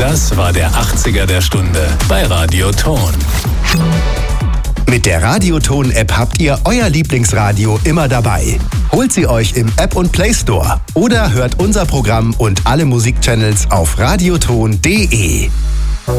Das war der 80er der Stunde bei Radio Ton. Mit der Radio Ton-App habt ihr euer Lieblingsradio immer dabei. Holt sie euch im App und Play Store oder hört unser Programm und alle Musikchannels auf radioton.de.